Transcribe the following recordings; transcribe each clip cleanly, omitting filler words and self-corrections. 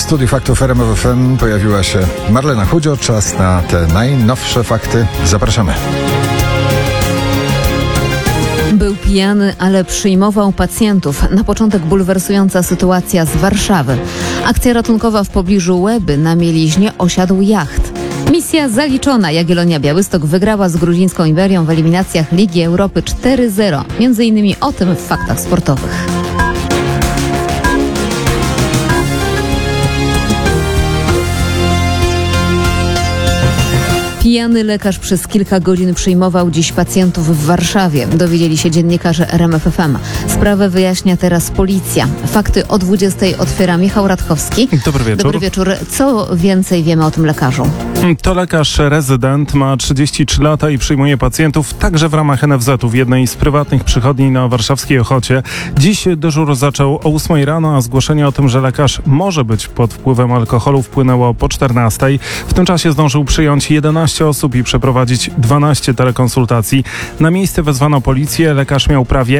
studiu faktów RMF FM pojawiła się Marlena Chudzio. Czas na te najnowsze fakty. Zapraszamy. Był pijany, ale przyjmował pacjentów. Na początek bulwersująca sytuacja z Warszawy. Akcja ratunkowa w pobliżu Łeby na Mieliźnie osiadł jacht. Misja zaliczona. Jagiellonia Białystok wygrała z gruzińską Iberią w eliminacjach Ligi Europy 4-0. Między innymi o tym w faktach sportowych. Pijany lekarz przez kilka godzin przyjmował dziś pacjentów w Warszawie. Dowiedzieli się dziennikarze RMF FM. Sprawę wyjaśnia teraz policja. Fakty o 20:00 otwiera Michał Radkowski. Dobry wieczór. Dobry wieczór. Co więcej wiemy o tym lekarzu? To lekarz rezydent, ma 33 lata i przyjmuje pacjentów także w ramach NFZ-u w jednej z prywatnych przychodni na warszawskiej Ochocie. Dziś dyżur zaczął o 8:00 rano, a zgłoszenie o tym, że lekarz może być pod wpływem alkoholu, wpłynęło po 14:00. W tym czasie zdążył przyjąć 11 osób i przeprowadzić 12 telekonsultacji. Na miejsce wezwano policję. Lekarz miał prawie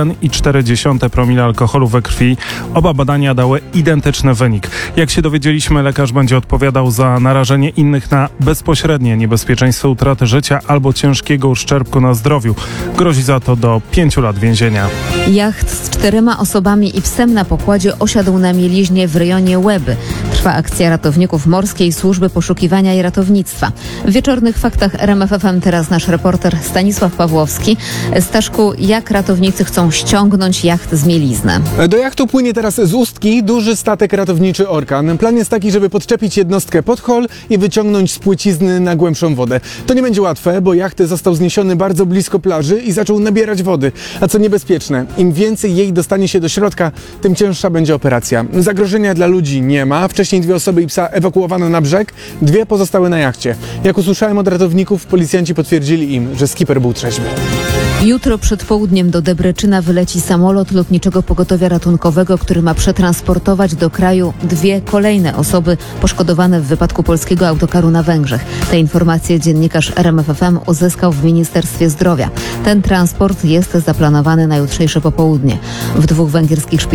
1,4 promila alkoholu we krwi. Oba badania dały identyczny wynik. Jak się dowiedzieliśmy, lekarz będzie odpowiadał za narażenie innych na bezpośrednie niebezpieczeństwo utraty życia albo ciężkiego uszczerbku na zdrowiu. Grozi za to do 5 lat więzienia. Jacht z 4 osobami i psem na pokładzie osiadł na Mieliźnie w rejonie Łeby. Trwa akcja ratowników Morskiej Służby Poszukiwania i Ratownictwa. W wieczornych faktach RMF FM teraz nasz reporter Stanisław Pawłowski. Staszku, jak ratownicy chcą ściągnąć jacht z Mielizny? Do jachtu płynie teraz z Ustki duży statek ratowniczy Orkan. Plan jest taki, żeby podczepić jednostkę pod hol i wyciągnąć z płycizny na głębszą wodę. To nie będzie łatwe, bo jacht został zniesiony bardzo blisko plaży i zaczął nabierać wody. A co niebezpieczne, im więcej jej dostanie się do środka, tym cięższa będzie operacja. Zagrożenia dla ludzi nie ma. Wcześniej 2 osoby i psa ewakuowano na brzeg, 2 pozostały na jachcie. Jak usłyszałem od ratowników, policjanci potwierdzili im, że skiper był trzeźwy. Jutro przed południem do Debreczyna wyleci samolot Lotniczego Pogotowia Ratunkowego, który ma przetransportować do kraju 2 kolejne osoby poszkodowane w wypadku polskiego autokaru na Węgrzech. Te informacje dziennikarz RMF FM uzyskał w Ministerstwie Zdrowia. Ten transport jest zaplanowany na jutrzejsze popołudnie. W 2 węgierskich